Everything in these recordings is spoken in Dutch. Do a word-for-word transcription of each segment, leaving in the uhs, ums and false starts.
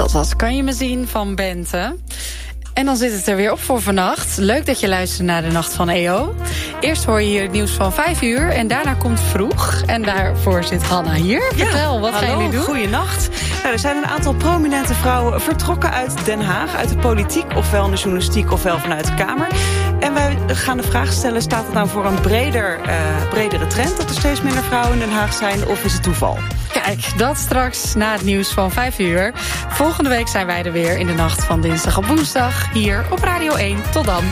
Dat was Kan je me zien van Bente. En dan zit het er weer op voor vannacht. Leuk dat je luistert naar de Nacht van E O. Eerst hoor je hier het nieuws van vijf uur en daarna komt Vroeg. En daarvoor zit Hanna hier. Ja, Vertel, wat hallo, gaan jullie doen? Goeienacht. Nou, er zijn een aantal prominente vrouwen vertrokken uit Den Haag, uit de politiek, ofwel in de journalistiek, ofwel vanuit de Kamer. En wij gaan de vraag stellen, staat het nou voor een breder, uh, bredere trend dat er steeds minder vrouwen in Den Haag zijn, of is het toeval? Kijk, dat straks na het nieuws van vijf uur. Volgende week zijn wij er weer in de nacht van dinsdag op woensdag. Hier op Radio één. Tot dan.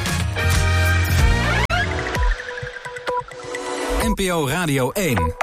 N P O Radio één.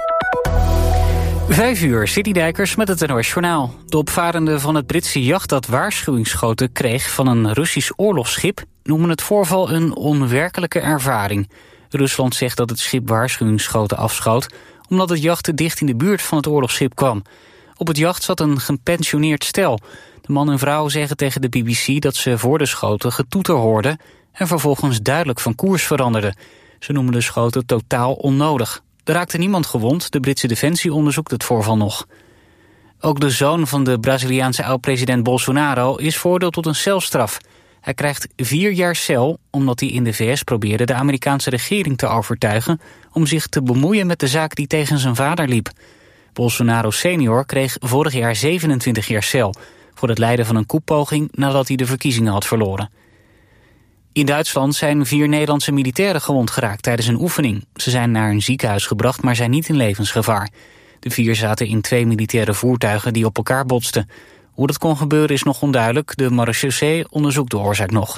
Vijf uur, Citydijkers met het N O S Journaal. De opvarenden van het Britse jacht dat waarschuwingsschoten kreeg van een Russisch oorlogsschip noemen het voorval een onwerkelijke ervaring. Rusland zegt dat het schip waarschuwingsschoten afschoot omdat het jacht te dicht in de buurt van het oorlogsschip kwam. Op het jacht zat een gepensioneerd stel. De man en vrouw zeggen tegen de B B C dat ze voor de schoten getoeter hoorden en vervolgens duidelijk van koers veranderden. Ze noemen de schoten totaal onnodig. Er raakte niemand gewond, de Britse Defensie onderzoekt het voorval nog. Ook de zoon van de Braziliaanse oud-president Bolsonaro is veroordeeld tot een celstraf. Hij krijgt vier jaar cel omdat hij in de V S probeerde de Amerikaanse regering te overtuigen om zich te bemoeien met de zaak die tegen zijn vader liep. Bolsonaro senior kreeg vorig jaar zevenentwintig jaar cel voor het leiden van een koepoging nadat hij de verkiezingen had verloren. In Duitsland zijn vier Nederlandse militairen gewond geraakt tijdens een oefening. Ze zijn naar een ziekenhuis gebracht, maar zijn niet in levensgevaar. De vier zaten in twee militaire voertuigen die op elkaar botsten. Hoe dat kon gebeuren is nog onduidelijk. De marechaussee onderzoekt de oorzaak nog.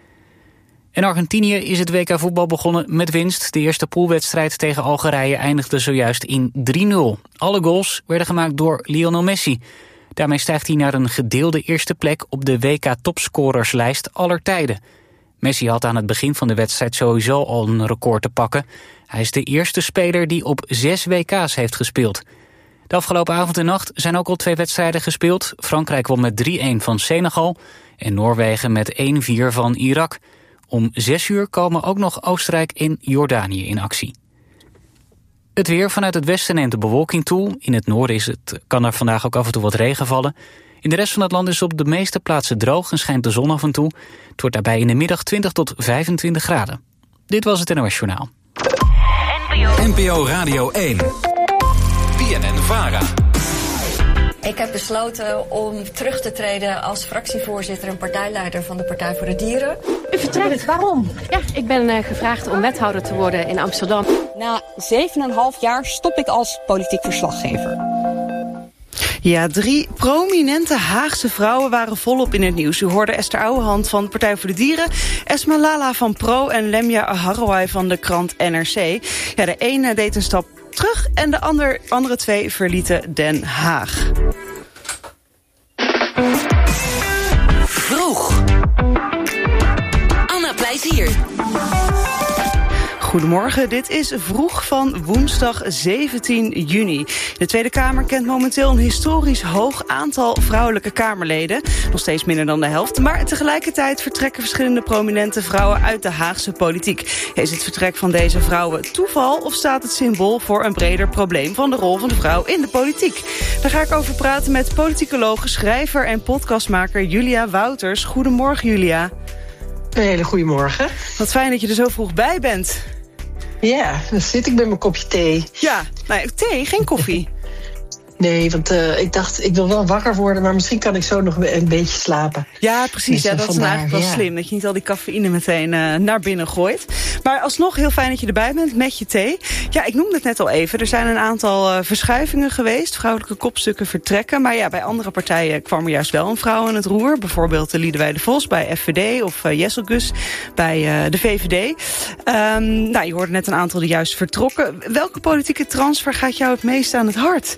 In Argentinië is het W K voetbal begonnen met winst. De eerste poolwedstrijd tegen Algerije eindigde zojuist in drie nul. Alle goals werden gemaakt door Lionel Messi. Daarmee stijgt hij naar een gedeelde eerste plek op de W K-topscorerslijst aller tijden. Messi had aan het begin van de wedstrijd sowieso al een record te pakken. Hij is de eerste speler die op zes W K's heeft gespeeld. De afgelopen avond en nacht zijn ook al twee wedstrijden gespeeld. Frankrijk won met drie-een van Senegal en Noorwegen met één vier van Irak. Om zes uur komen ook nog Oostenrijk en Jordanië in actie. Het weer: vanuit het westen neemt de bewolking toe. In het noorden is het, kan er vandaag ook af en toe wat regen vallen. In de rest van het land is op de meeste plaatsen droog en schijnt de zon af en toe. Het wordt daarbij in de middag twintig tot vijfentwintig graden. Dit was het N O S Journaal. N P O Radio één. B N N-Vara. Ik heb besloten om terug te treden als fractievoorzitter en partijleider van de Partij voor de Dieren. U vertrekt, waarom? Ja, ik ben uh, gevraagd om wethouder te worden in Amsterdam. Na zeven en een half jaar stop ik als politiek verslaggever. Ja, drie prominente Haagse vrouwen waren volop in het nieuws. U hoorde Esther Ouwehand van de Partij voor de Dieren, Esma Lala van Pro en Lemia Aharwai van de krant N R C. Ja, de ene deed een stap terug en de ander, andere twee verlieten Den Haag. Vroeg. Anna Plezier. Goedemorgen, dit is Vroeg van woensdag zeventien juni. De Tweede Kamer kent momenteel een historisch hoog aantal vrouwelijke Kamerleden. Nog steeds minder dan de helft. Maar tegelijkertijd vertrekken verschillende prominente vrouwen uit de Haagse politiek. Is het vertrek van deze vrouwen toeval of staat het symbool voor een breder probleem van de rol van de vrouw in de politiek? Daar ga ik over praten met politicoloog, schrijver en podcastmaker Julia Wouters. Goedemorgen, Julia. Een hele goede morgen. Wat fijn dat je er zo vroeg bij bent. Ja, dan zit ik met mijn kopje thee. Ja, nou, thee, geen koffie. Nee, want uh, ik dacht, ik wil wel wakker worden, maar misschien kan ik zo nog een beetje slapen. Ja, precies. Dus, ja, dat vandaar, is eigenlijk wel ja. slim. Dat je niet al die cafeïne meteen uh, naar binnen gooit. Maar alsnog heel fijn dat je erbij bent met je thee. Ja, ik noemde het net al even. Er zijn een aantal uh, verschuivingen geweest. Vrouwelijke kopstukken vertrekken. Maar ja, bij andere partijen kwam er juist wel een vrouw aan het roer. Bijvoorbeeld de Liedewij de Vos bij F V D of uh, Jessel Gus bij uh, de V V D. Um, nou, je hoorde net een aantal die juist vertrokken. Welke politieke transfer gaat jou het meest aan het hart?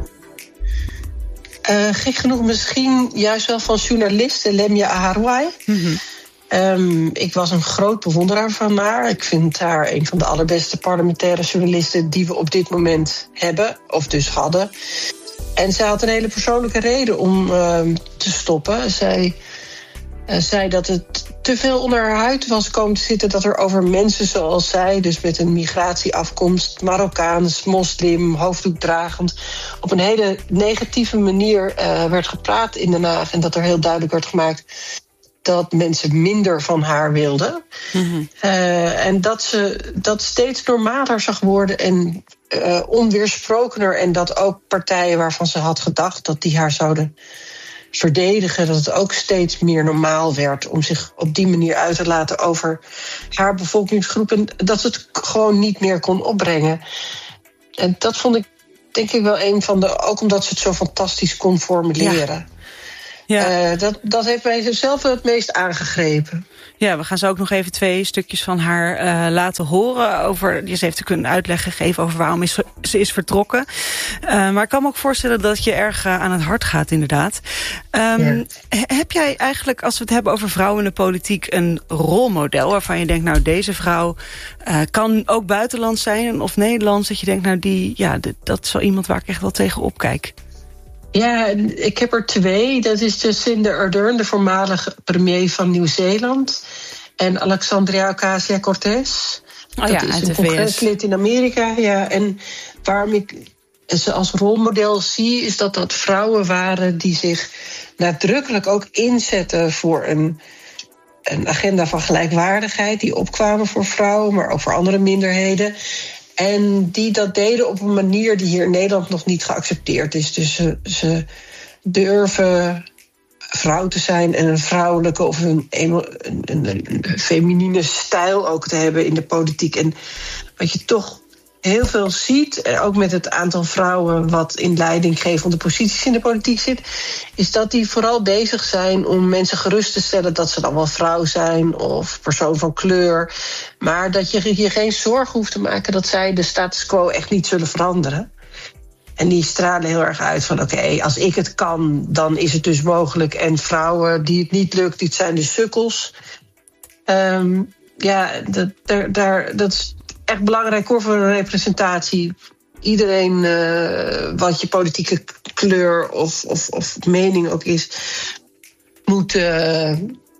Uh, gek genoeg misschien juist wel van journaliste Lemia Aharwai. Mm-hmm. Um, ik was een groot bewonderaar van haar. Ik vind haar een van de allerbeste parlementaire journalisten die we op dit moment hebben, of dus hadden. En zij had een hele persoonlijke reden om uh, te stoppen. Zij uh, zei dat het te veel onder haar huid was komen te zitten, dat er over mensen zoals zij, dus met een migratieafkomst, Marokkaans, moslim, hoofddoekdragend, op een hele negatieve manier uh, werd gepraat in Den Haag. En dat er heel duidelijk werd gemaakt dat mensen minder van haar wilden. Mm-hmm. Uh, en dat ze dat steeds normaler zag worden en uh, onweersprokener. En dat ook partijen waarvan ze had gedacht dat die haar zouden verdedigen, dat het ook steeds meer normaal werd om zich op die manier uit te laten over haar bevolkingsgroep. En dat ze het gewoon niet meer kon opbrengen. En dat vond ik denk ik wel een van de, ook omdat ze het zo fantastisch kon formuleren. Ja. Ja. Uh, dat, dat heeft mij zelf het meest aangegrepen. Ja, we gaan zo ook nog even twee stukjes van haar uh, laten horen. Over, ze heeft ook een uitleg gegeven over waarom is, ze is vertrokken. Uh, maar ik kan me ook voorstellen dat je erg uh, aan het hart gaat, inderdaad. Um, ja. Heb jij eigenlijk, als we het hebben over vrouwen in de politiek, een rolmodel waarvan je denkt, nou, deze vrouw uh, kan ook buitenlands zijn of Nederlands, dat je denkt, nou, die, ja, dat is wel iemand waar ik echt wel tegen opkijk? Ja, ik heb er twee. Dat is Jacinda Ardern, de voormalige premier van Nieuw-Zeeland. En Alexandria Ocasio-Cortez. Oh ja, dat is een congreslid in Amerika. Ja, en waarom ik ze als rolmodel zie, is dat dat vrouwen waren die zich nadrukkelijk ook inzetten voor een, een agenda van gelijkwaardigheid. Die opkwamen voor vrouwen, maar ook voor andere minderheden. En die dat deden op een manier die hier in Nederland nog niet geaccepteerd is. Dus ze, ze durven vrouw te zijn en een vrouwelijke of een, een, een, een feminine stijl ook te hebben in de politiek. En wat je toch heel veel ziet, ook met het aantal vrouwen wat in leidinggevende posities in de politiek zit, is dat die vooral bezig zijn om mensen gerust te stellen dat ze dan wel vrouw zijn of persoon van kleur. Maar dat je je geen zorgen hoeft te maken dat zij de status quo echt niet zullen veranderen. En die stralen heel erg uit van oké, okay, als ik het kan, dan is het dus mogelijk. En vrouwen die het niet lukt, die zijn de sukkels. Um, ja, dat, daar, daar, dat is echt belangrijk hoor voor een representatie. Iedereen, uh, wat je politieke kleur of, of, of mening ook is, moet uh,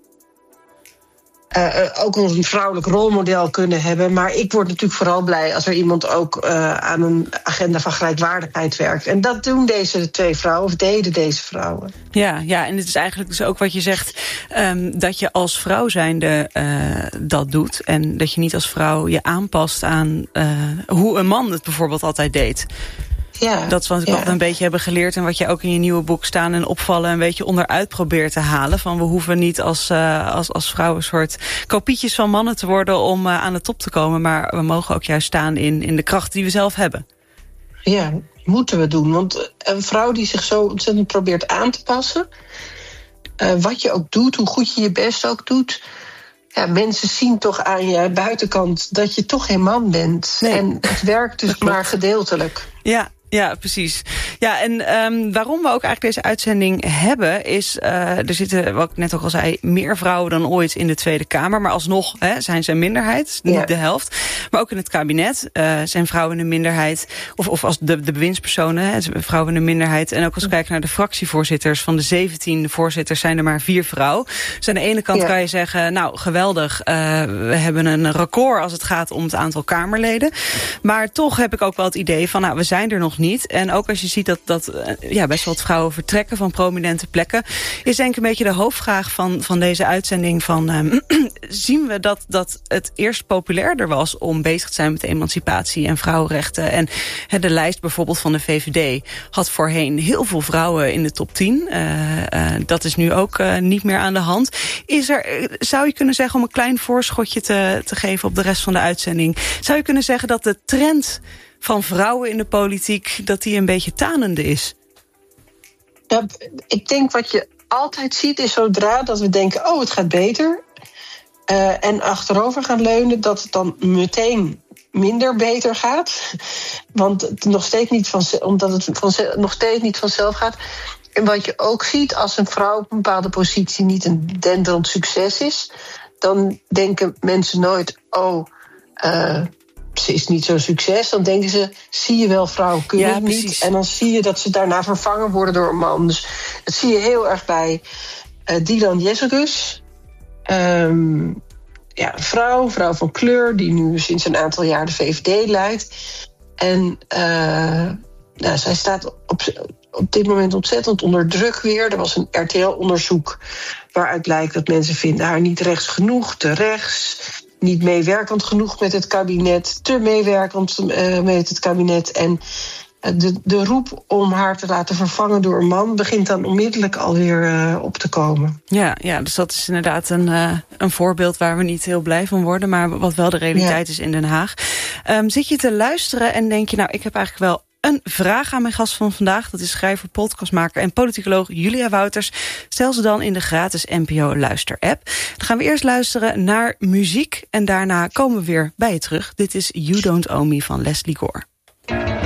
uh, ook een vrouwelijk rolmodel kunnen hebben. Maar ik word natuurlijk vooral blij als er iemand ook uh, aan een agenda van gelijkwaardigheid werkt. En dat doen deze twee vrouwen, of deden deze vrouwen. Ja, ja, en het is eigenlijk dus ook wat je zegt, um, dat je als vrouw zijnde uh, dat doet. En dat je niet als vrouw je aanpast aan uh, hoe een man het bijvoorbeeld altijd deed. Ja, dat is wat we ja. altijd een beetje hebben geleerd en wat je ook in je nieuwe boek Staan en Opvallen een beetje onderuit probeert te halen. Van we hoeven niet als, uh, als, als vrouw een soort kopietjes van mannen te worden om uh, aan de top te komen. Maar we mogen ook juist staan in, in de kracht die we zelf hebben. Ja, moeten we doen. Want een vrouw die zich zo ontzettend probeert aan te passen, uh, wat je ook doet, hoe goed je je best ook doet, ja, mensen zien toch aan je buitenkant dat je toch geen man bent. Nee. En het werkt dus maar gedeeltelijk. Ja. Ja, precies. Ja, en um, waarom we ook eigenlijk deze uitzending hebben is, uh, er zitten, wat ik net ook al zei, meer vrouwen dan ooit in de Tweede Kamer. Maar alsnog hè, zijn ze een minderheid, niet ja. de helft. Maar ook in het kabinet uh, zijn vrouwen een minderheid. Of, of als de, de bewindspersonen, hè, vrouwen een minderheid. En ook als we kijken naar de fractievoorzitters, van de zeventien voorzitters zijn er maar vier vrouwen. Dus aan de ene kant ja. kan je zeggen, nou geweldig, uh, we hebben een record als het gaat om het aantal Kamerleden. Maar toch heb ik ook wel het idee van, nou, we zijn er nog niet. En ook als je ziet dat, dat ja, best wel wat vrouwen vertrekken van prominente plekken, is denk ik een beetje de hoofdvraag van, van deze uitzending van, um, zien we dat, dat het eerst populairder was om bezig te zijn met emancipatie en vrouwenrechten. En he, de lijst bijvoorbeeld van de V V D had voorheen heel veel vrouwen in de top tien. Uh, uh, dat is nu ook uh, niet meer aan de hand. Is er, zou je kunnen zeggen, om een klein voorschotje te, te geven op de rest van de uitzending, zou je kunnen zeggen dat de trend van vrouwen in de politiek, dat die een beetje tanende is? Ja, ik denk wat je altijd ziet is zodra dat we denken, oh, het gaat beter, uh, en achterover gaan leunen, dat het dan meteen minder beter gaat. Want het nog steeds niet van, omdat het van, nog steeds niet vanzelf gaat. En wat je ook ziet, als een vrouw op een bepaalde positie niet een denderend succes is, dan denken mensen nooit, oh, uh, ze is niet zo'n succes. Dan denken ze, zie je wel, vrouwen kunnen het niet. En dan zie je dat ze daarna vervangen worden door een man. Dus dat zie je heel erg bij uh, Dylan Jezegus. Um, ja, een vrouw, vrouw van kleur, die nu sinds een aantal jaar de V V D leidt. En uh, nou, zij staat op, op dit moment ontzettend onder druk weer. Er was een R T L-onderzoek waaruit blijkt dat mensen vinden haar niet rechts genoeg, te rechts, niet meewerkend genoeg met het kabinet, te meewerkend uh, met het kabinet. En de, de roep om haar te laten vervangen door een man begint dan onmiddellijk alweer uh, op te komen. Ja, ja, dus dat is inderdaad een, uh, een voorbeeld waar we niet heel blij van worden, maar wat wel de realiteit ja. is in Den Haag. Um, zit je te luisteren en denk je, nou, ik heb eigenlijk wel een vraag aan mijn gast van vandaag. Dat is schrijver, podcastmaker en politicoloog Julia Wouters. Stel ze dan in de gratis N P O Luister-app. Dan gaan we eerst luisteren naar muziek en daarna komen we weer bij je terug. Dit is You Don't Owe Me van Leslie Gore.